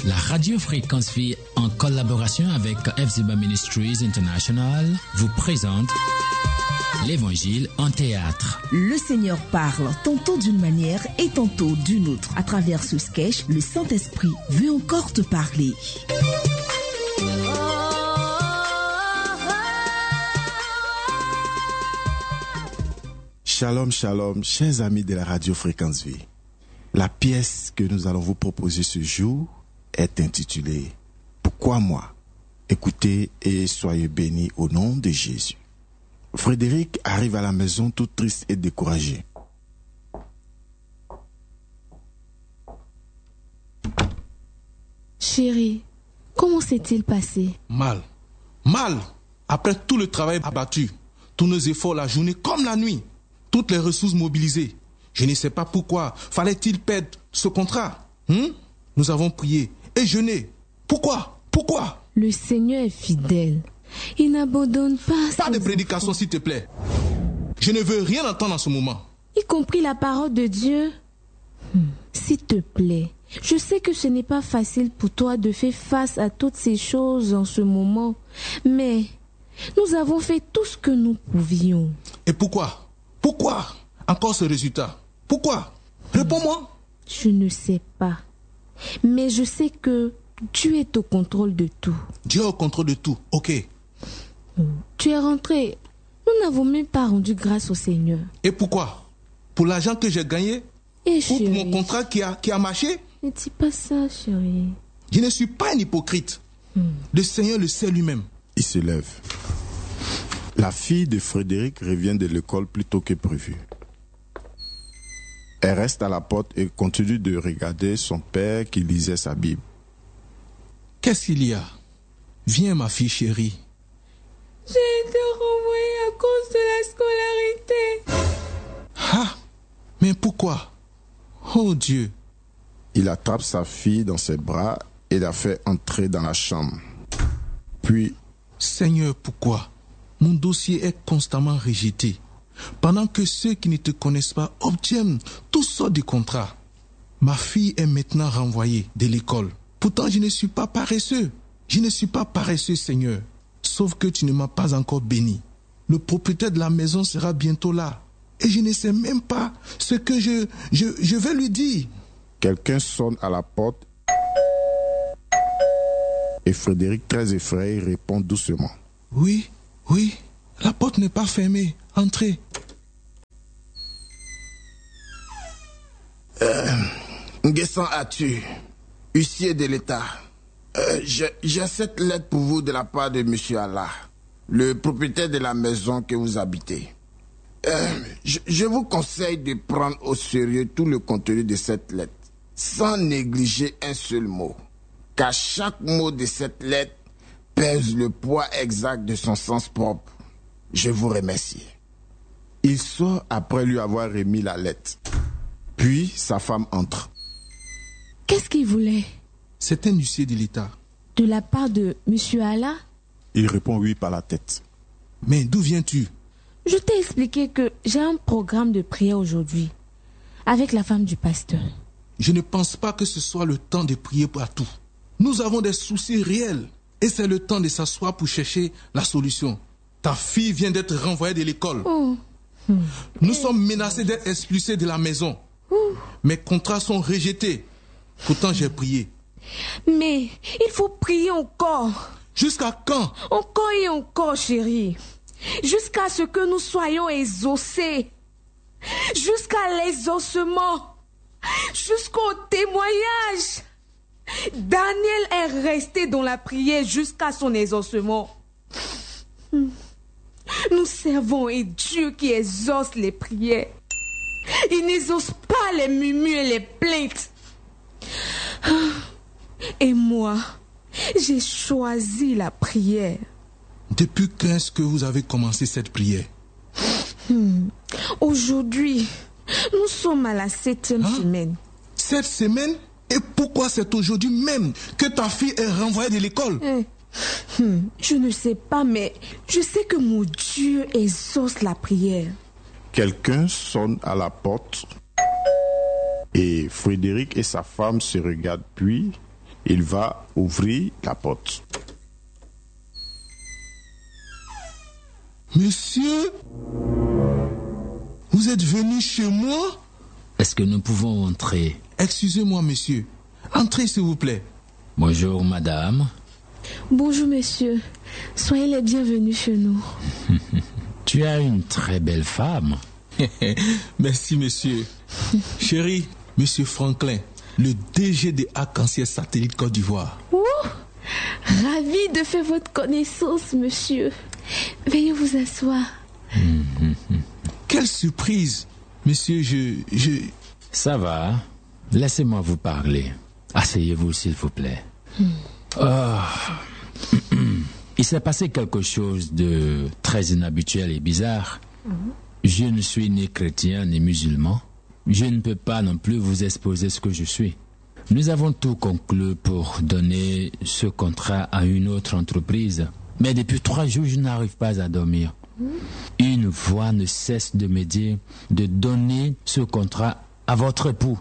La Radio Fréquence Vie, en collaboration avec FZBA Ministries International, vous présente l'Évangile en théâtre. Le Seigneur parle, tantôt d'une manière et tantôt d'une autre. À travers ce sketch, le Saint-Esprit veut encore te parler. Shalom, shalom, chers amis de la Radio Fréquence Vie. La pièce que nous allons vous proposer ce jour est intitulée « Pourquoi moi ?» Écoutez et soyez bénis au nom de Jésus. Frédéric arrive à la maison tout triste et découragé. Chérie, comment s'est-il passé? Mal. Après tout le travail abattu, tous nos efforts la journée comme la nuit, toutes les ressources mobilisées. Je ne sais pas pourquoi fallait-il perdre ce contrat. Nous avons prié et jeûné. Pourquoi? Le Seigneur est fidèle. Il n'abandonne pas. Pas de prédication, s'il te plaît. Je ne veux rien entendre en ce moment. Y compris la parole de Dieu. S'il te plaît, je sais que ce n'est pas facile pour toi de faire face à toutes ces choses en ce moment. Mais nous avons fait tout ce que nous pouvions. Et pourquoi encore ce résultat? Pourquoi? Réponds-moi. Je ne sais pas. Mais je sais que Dieu est au contrôle de tout. Dieu est au contrôle de tout, ok. Tu es rentré. Nous n'avons même pas rendu grâce au Seigneur. Et pourquoi? Pour l'argent que j'ai gagné? Et ou pour mon contrat qui a marché? Ne dis pas ça, chérie. Je ne suis pas un hypocrite. Le Seigneur le sait lui-même. Il se lève. La fille de Frédéric revient de l'école plus tôt que prévu. Elle reste à la porte et continue de regarder son père qui lisait sa Bible. Qu'est-ce qu'il y a? Viens, ma fille chérie. J'ai été renvoyée à cause de la scolarité. Ah, mais pourquoi? Oh Dieu. Il attrape sa fille dans ses bras et la fait entrer dans la chambre. Puis, Seigneur, pourquoi? Mon dossier est constamment rejeté, pendant que ceux qui ne te connaissent pas obtiennent toutes sortes de contrats. Ma fille est maintenant renvoyée de l'école. Pourtant, je ne suis pas paresseux. Seigneur. Sauf que tu ne m'as pas encore béni. Le propriétaire de la maison sera bientôt là. Et je ne sais même pas ce que je vais lui dire. Quelqu'un sonne à la porte et Frédéric, très effrayé, répond doucement. Oui, la porte n'est pas fermée. Entrez. Nguessan as-tu, huissier de l'État. J'ai cette lettre pour vous de la part de M. Allah, le propriétaire de la maison que vous habitez. Je vous conseille de prendre au sérieux tout le contenu de cette lettre, sans négliger un seul mot, car chaque mot de cette lettre pèse le poids exact de son sens propre. Je vous remercie. Il sort après lui avoir remis la lettre. Puis sa femme entre. Qu'est-ce qu'il voulait? C'est un huissier de l'État. De la part de M. Allah? Il répond oui par la tête. Mais d'où viens-tu? Je t'ai expliqué que j'ai un programme de prière aujourd'hui, avec la femme du pasteur. Je ne pense pas que ce soit le temps de prier partout. Nous avons des soucis réels. Et c'est le temps de s'asseoir pour chercher la solution. Ta fille vient d'être renvoyée de l'école. Nous sommes menacés d'être expulsés de la maison. Mes contrats sont rejetés. Pourtant, j'ai prié. Mais il faut prier encore. Jusqu'à quand? Encore et encore, chérie. Jusqu'à ce que nous soyons exaucés. Jusqu'à l'exaucement. Jusqu'au témoignage. Daniel est resté dans la prière jusqu'à son exaucement. Nous servons un Dieu qui exauce les prières. Il n'exauce pas les murmures et les plaintes. Et moi, j'ai choisi la prière. Depuis quand est-ce que vous avez commencé cette prière? Aujourd'hui, nous sommes à la 7e semaine. 7 semaines? Et pourquoi c'est aujourd'hui même que ta fille est renvoyée de l'école? Je ne sais pas, mais je sais que mon Dieu exauce la prière. Quelqu'un sonne à la porte et Frédéric et sa femme se regardent, puis Il va ouvrir la porte. Monsieur, vous êtes venu chez moi? Est-ce que nous pouvons entrer? Excusez-moi, monsieur. Entrez, s'il vous plaît. Bonjour, madame. Bonjour, monsieur. Soyez les bienvenus chez nous. Tu as une très belle femme. Merci, monsieur. Chérie, monsieur Franklin, le DG de Arc-en-Ciel Satellite Côte d'Ivoire. Ravi de faire votre connaissance, monsieur. Veuillez vous asseoir. Quelle surprise. Monsieur, Ça va. Laissez-moi vous parler. Asseyez-vous, s'il vous plaît. Il s'est passé quelque chose de très inhabituel et bizarre. Je ne suis ni chrétien ni musulman. Je ne peux pas non plus vous exposer ce que je suis. Nous avons tout conclu pour donner ce contrat à une autre entreprise. Mais depuis 3 jours, je n'arrive pas à dormir. Une voix ne cesse de me dire de donner ce contrat à votre époux.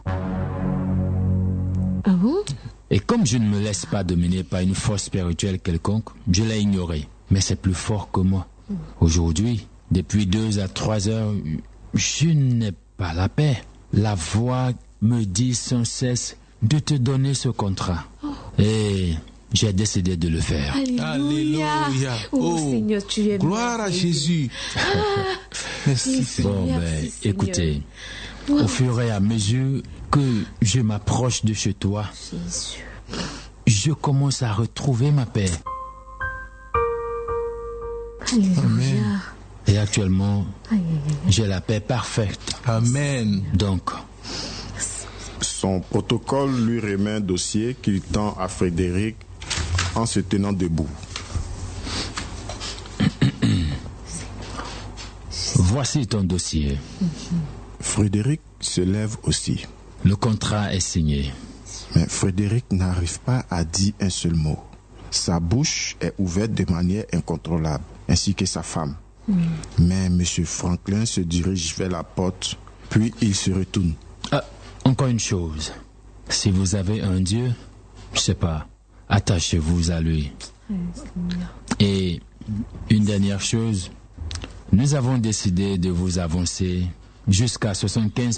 Ah bon? Et comme je ne me laisse pas dominer par une force spirituelle quelconque, je l'ai ignoré. Mais c'est plus fort que moi. Aujourd'hui, depuis 2 à 3 heures, je n'ai pas la paix. La voix me dit sans cesse de te donner ce contrat. Et j'ai décidé de le faire. Alléluia. Oh, Seigneur, tu es gloire à Jésus. Merci, Seigneur. Bon, écoutez, au fur et à mesure que je m'approche de chez toi, Jésus, je commence à retrouver ma paix. Alléluia. Et actuellement, j'ai la paix parfaite. Amen. Donc, Son protocole lui remet un dossier qu'il tend à Frédéric en se tenant debout. voici ton dossier. Frédéric se lève aussi. Le contrat est signé. Mais Frédéric n'arrive pas à dire un seul mot. Sa bouche est ouverte de manière incontrôlable, ainsi que sa femme. Mais M. Franklin se dirige vers la porte, puis il se retourne. Encore une chose. Si vous avez un Dieu, je sais pas, attachez-vous à lui. Et une dernière chose, nous avons décidé de vous avancer jusqu'à 75%.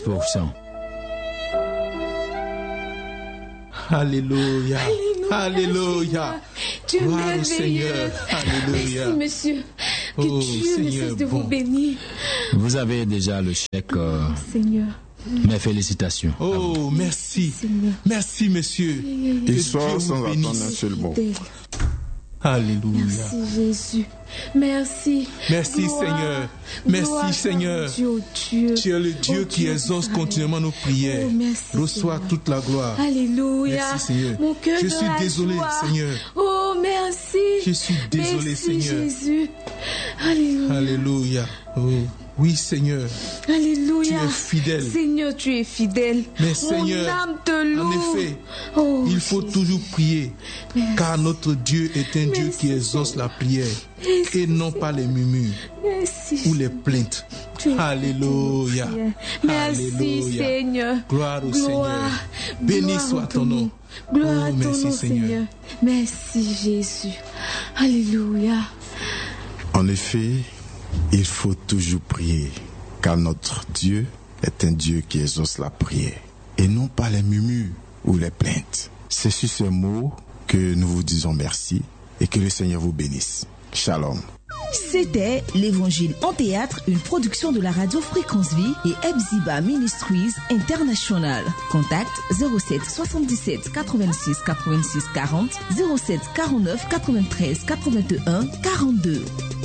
Alléluia. Alléluia. Dieu Gloire au merveilleux. Seigneur. Alléluia. Merci, monsieur. Que Oh, Dieu ne Seigneur cesse de vous bon. bénir. Vous avez déjà le chèque. Seigneur. Mes félicitations. Oh, merci. Seigneur. Merci, monsieur. Il Que sort Dieu sans vous attendre un bénisse. seul mot. Alléluia. Merci, Jésus. Merci. Merci, Gloire. Seigneur. Merci, Gloire à Seigneur. Dieu, Dieu. Tu es le Dieu qui Dieu exauce d'Israël. continuellement nos prières. Oh, merci, Reçois Seigneur. toute la gloire. Alléluia. Merci, Seigneur. Mon cœur Je de suis la désolé, joie. Seigneur. Oh, merci. Je suis désolé, Merci, Seigneur. Jésus. Alléluia. Alléluia. Oh, oui, Seigneur. Alléluia. Tu es fidèle. Seigneur, tu es fidèle. Mais Mon Seigneur, âme te loue. en effet, Oh, il faut Jésus. toujours prier, car notre Dieu est un Dieu Merci, qui exauce la prière Merci, et non pas les murmures Merci. ou les plaintes. Tu es Alléluia. fidèle. Merci, Alléluia. Seigneur. Gloire au Gloire. Seigneur. Béni Gloire soit à ton nom. Gloire Oh, à ton merci, nom, Seigneur. Merci, Jésus. Alléluia. En effet, il faut toujours prier, car notre Dieu est un Dieu qui exauce la prière, et non pas les murmures ou les plaintes. C'est sur ces mots que nous vous disons merci et que le Seigneur vous bénisse. Shalom. C'était l'Évangile en théâtre, une production de la radio Fréquence Vie et Ebziba Ministries International. Contact 07 77 86 86 40 07 49 93 81 42.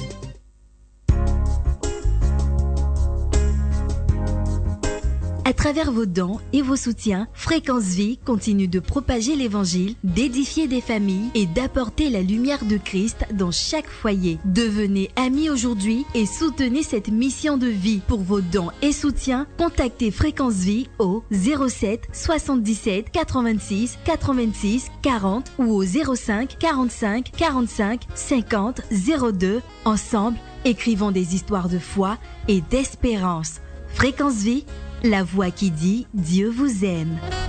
À travers vos dons et vos soutiens, Fréquence Vie continue de propager l'évangile, d'édifier des familles et d'apporter la lumière de Christ dans chaque foyer. Devenez amis aujourd'hui et soutenez cette mission de vie. Pour vos dons et soutiens, contactez Fréquence Vie au 07 77 86 86 40 ou au 05 45 45 50 02. Ensemble, écrivons des histoires de foi et d'espérance. Fréquence Vie, la voix qui dit Dieu vous aime.